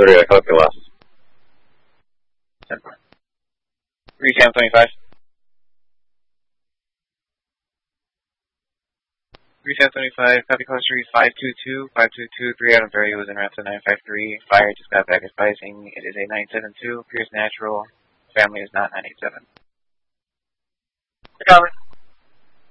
30, I copy loss. 10-4. Recam 25. Recam 25, copy cluster 522, 522, 3 Adam Ferry was in Raptor 953. Fire just got back advising. It is a 972, appears natural. Family is not 987. Cover.